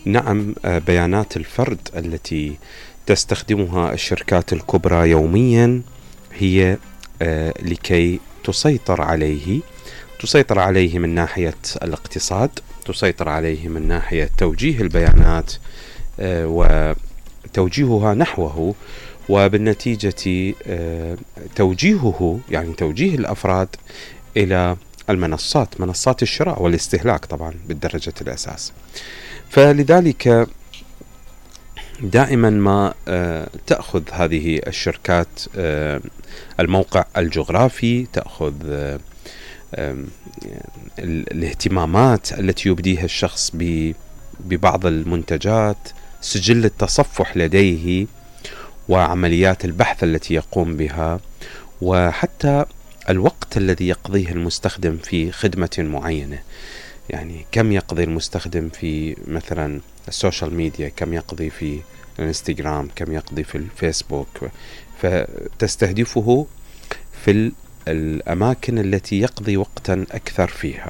نعم، بيانات الفرد التي تستخدمها الشركات الكبرى يوميا هي لكي تسيطر عليه من ناحية الاقتصاد، تسيطر عليه من ناحية توجيه البيانات وتوجيهها نحوه، وبالنتيجة توجيهه، يعني توجيه الأفراد إلى منصات الشراء والاستهلاك طبعا بالدرجة الأساس. فلذلك دائما ما تأخذ هذه الشركات الموقع الجغرافي، تأخذ الاهتمامات التي يبديها الشخص ببعض المنتجات، سجل التصفح لديه، وعمليات البحث التي يقوم بها، وحتى الوقت الذي يقضيه المستخدم في خدمة معينة. يعني كم يقضي المستخدم في مثلا السوشيال ميديا، كم يقضي في الانستغرام، كم يقضي في الفيسبوك، فتستهدفه في الأماكن التي يقضي وقتا أكثر فيها.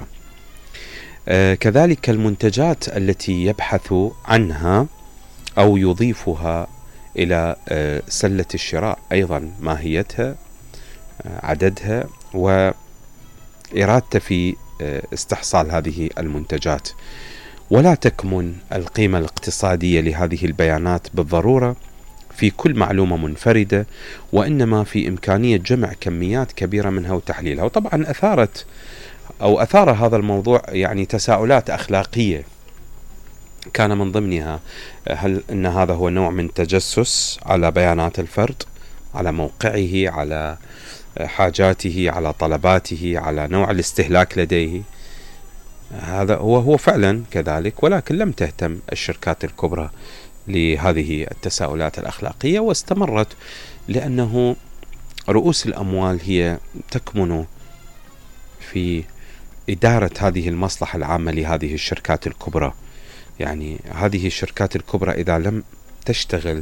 كذلك المنتجات التي يبحث عنها أو يضيفها إلى سلة الشراء، أيضا ماهيتها، عددها، وإرادته في استحصال هذه المنتجات. ولا تكمن القيمة الاقتصادية لهذه البيانات بالضرورة في كل معلومة منفردة، وإنما في إمكانية جمع كميات كبيرة منها وتحليلها. وطبعا أثار هذا الموضوع يعني تساؤلات أخلاقية، كان من ضمنها هل إن هذا هو نوع من تجسس على بيانات الفرد، على موقعه، على حاجاته، على طلباته، على نوع الاستهلاك لديه. هذا هو فعلا كذلك، ولكن لم تهتم الشركات الكبرى لهذه التساؤلات الأخلاقية، واستمرت، لأنه رؤوس الأموال هي تكمن في إدارة هذه المصلحة العامة لهذه الشركات الكبرى. يعني هذه الشركات الكبرى إذا لم تشتغل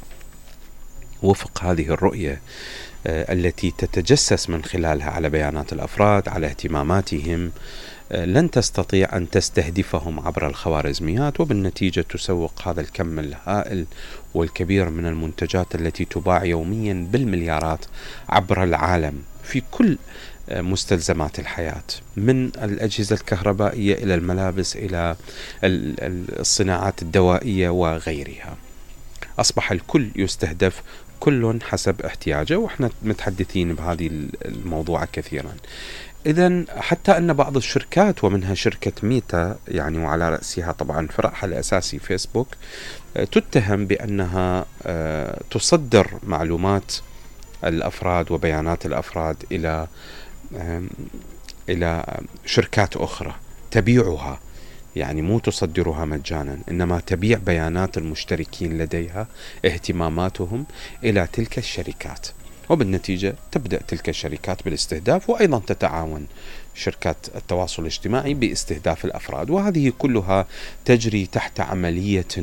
وفق هذه الرؤية التي تتجسس من خلالها على بيانات الأفراد، على اهتماماتهم، لن تستطيع أن تستهدفهم عبر الخوارزميات، وبالنتيجة تسوق هذا الكم الهائل والكبير من المنتجات التي تباع يوميا بالمليارات عبر العالم في كل مستلزمات الحياة، من الأجهزة الكهربائية إلى الملابس إلى الصناعات الدوائية وغيرها. أصبح الكل يستهدف، كل حسب احتياجه، وإحنا متحدثين بهذه الموضوع كثيرا. إذن حتى أن بعض الشركات، ومنها شركة ميتا يعني، وعلى رأسها طبعا فرعها الأساسي فيسبوك، تتهم بأنها تصدر معلومات الأفراد وبيانات الأفراد إلى شركات أخرى تبيعها، يعني مو تصدرها مجانا، إنما تبيع بيانات المشتركين لديها، اهتماماتهم، إلى تلك الشركات، وبالنتيجة تبدأ تلك الشركات بالاستهداف، وأيضا تتعاون شركات التواصل الاجتماعي باستهداف الأفراد. وهذه كلها تجري تحت عملية